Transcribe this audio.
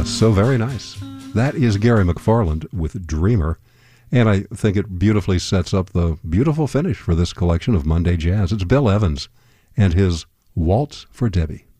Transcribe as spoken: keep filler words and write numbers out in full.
so very nice. That is Gary McFarland with Dreamer, and I think it beautifully sets up the beautiful finish for this collection of Monday Jazz. It's Bill Evans and his Waltz for Debbie.